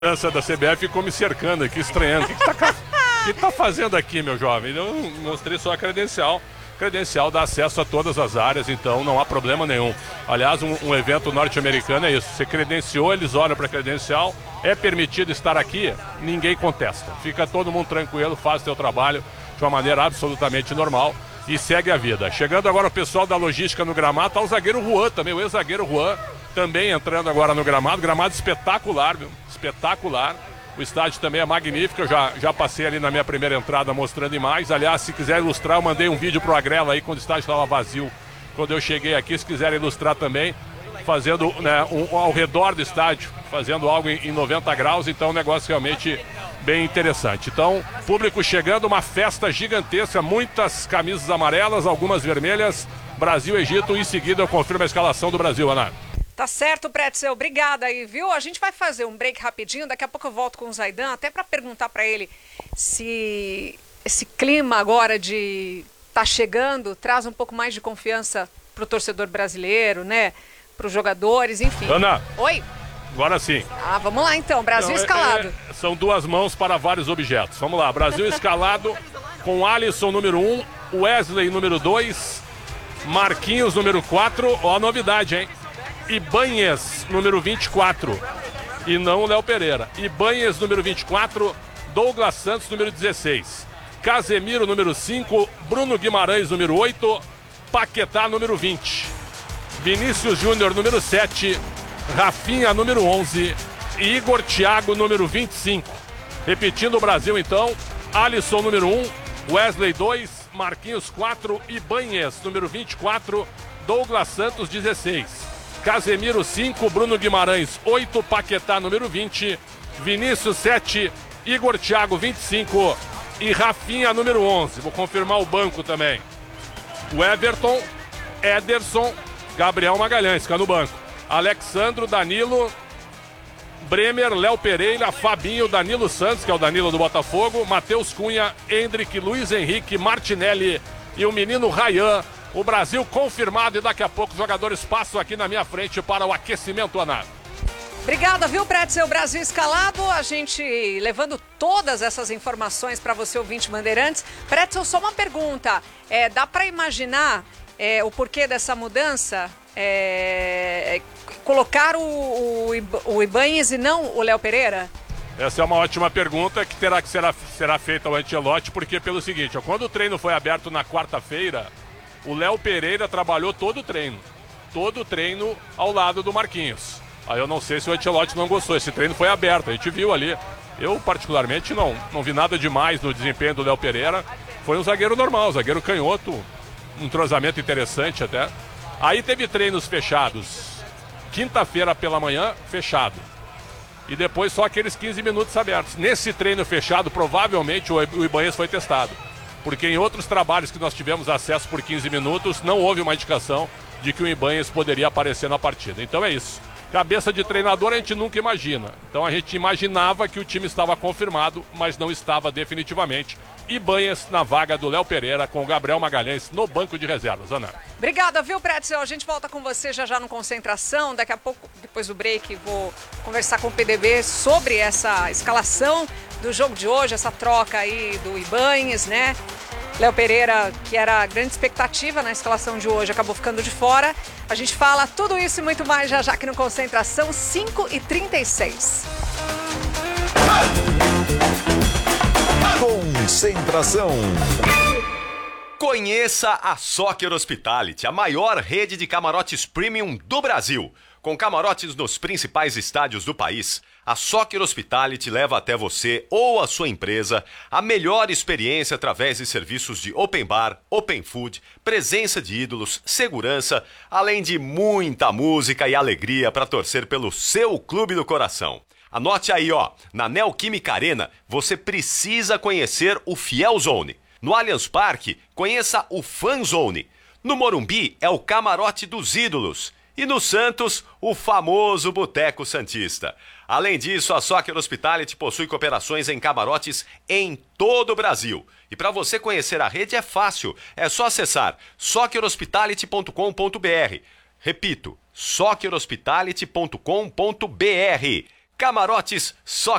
segurança da CBF ficou me cercando aqui, estranhando. O que tá fazendo aqui, meu jovem? Eu mostrei só a credencial. Credencial dá acesso a todas as áreas, então não há problema nenhum. Aliás, um evento norte-americano é isso. Você credenciou, eles olham para a credencial, é permitido estar aqui, ninguém contesta. Fica todo mundo tranquilo, faz seu trabalho de uma maneira absolutamente normal e segue a vida. Chegando agora o pessoal da logística no gramado, tá o zagueiro Juan também, o ex-zagueiro Juan também entrando agora no gramado. Gramado espetacular, viu? Espetacular. O estádio também é magnífico, eu já passei ali na minha primeira entrada mostrando imagens. Aliás, se quiser ilustrar, eu mandei um vídeo pro Agrela aí quando o estádio estava vazio. Quando eu cheguei aqui, se quiser ilustrar também, fazendo ao redor do estádio, fazendo algo em 90 graus, então um negócio realmente bem interessante. Então, público chegando, uma festa gigantesca, muitas camisas amarelas, algumas vermelhas, Brasil, Egito, em seguida eu confirmo a escalação do Brasil, Ana. Tá certo, Pretzel, obrigada aí, viu? A gente vai fazer um break rapidinho, daqui a pouco eu volto com o Zaidan, até para perguntar para ele se esse clima agora de tá chegando traz um pouco mais de confiança pro torcedor brasileiro, né? Pros jogadores, enfim. Ana. Oi. Agora sim. Vamos lá então, Brasil escalado. São duas mãos para vários objetos. Vamos lá, Brasil escalado com Alisson número 1, Wesley número 2, Marquinhos número 4, ó a novidade, hein? Ibanhes, número 24, e não o Léo Pereira. Ibanhes, número 24, Douglas Santos, número 16. Casemiro, número 5, Bruno Guimarães, número 8, Paquetá, número 20. Vinícius Júnior, número 7, Rafinha, número 11 e Igor Thiago, número 25. Repetindo o Brasil, então, Alisson, número 1, Wesley 2, Marquinhos 4, Ibanhes, número 24, Douglas Santos, 16. Casemiro 5, Bruno Guimarães 8, Paquetá número 20, Vinícius 7, Igor Thiago 25 e Rafinha número 11. Vou confirmar o banco também. O Everton, Ederson, Gabriel Magalhães, fica no banco. Alexandro, Danilo, Bremer, Léo Pereira, Fabinho, Danilo Santos, que é o Danilo do Botafogo, Matheus Cunha, Hendrick, Luiz Henrique, Martinelli e o menino Ryan. O Brasil confirmado e daqui a pouco os jogadores passam aqui na minha frente para o aquecimento, Ana. Obrigada, viu, Pretzel? Brasil escalado, a gente levando todas essas informações para você, ouvinte Bandeirantes. Pretzel, só uma pergunta, dá para imaginar o porquê dessa mudança? Colocar o Ibanhes e não o Léo Pereira? Essa é uma ótima pergunta que será feita ao Ancelotti, porque pelo seguinte, quando o treino foi aberto na quarta-feira, o Léo Pereira trabalhou todo o treino ao lado do Marquinhos. Aí eu não sei se o Ancelotti não gostou, esse treino foi aberto, a gente viu ali. Eu particularmente não vi nada demais no desempenho do Léo Pereira, foi um zagueiro normal, zagueiro canhoto, um entrosamento interessante até. Aí teve treinos fechados, quinta-feira pela manhã, fechado. E depois só aqueles 15 minutos abertos. Nesse treino fechado, provavelmente o Ibanhes foi testado. Porque em outros trabalhos que nós tivemos acesso por 15 minutos, não houve uma indicação de que o Ibanhes poderia aparecer na partida. Então é isso. Cabeça de treinador a gente nunca imagina. Então a gente imaginava que o time estava confirmado, mas não estava definitivamente. Ibanhes na vaga do Léo Pereira com o Gabriel Magalhães no banco de reservas. Ana. Obrigada, viu, Pretzel? A gente volta com você já no Concentração. Daqui a pouco, depois do break, vou conversar com o PDB sobre essa escalação do jogo de hoje, essa troca aí do Ibanhes, né? Léo Pereira, que era a grande expectativa na escalação de hoje, acabou ficando de fora. A gente fala tudo isso e muito mais já aqui no Concentração, 5h36. Concentração. Conheça a Soccer Hospitality, a maior rede de camarotes premium do Brasil. Com camarotes nos principais estádios do país, a Soccer Hospitality leva até você ou a sua empresa a melhor experiência através de serviços de open bar, open food, presença de ídolos, segurança, além de muita música e alegria para torcer pelo seu clube do coração. Anote aí, na Neoquímica Arena você precisa conhecer o Fiel Zone. No Allianz Parque, conheça o Fan Zone. No Morumbi é o Camarote dos Ídolos. E no Santos, o famoso Boteco Santista. Além disso, a Soccer Hospitality possui cooperações em camarotes em todo o Brasil. E para você conhecer a rede é fácil, é só acessar soccerhospitality.com.br. Repito, soccerhospitality.com.br. Camarotes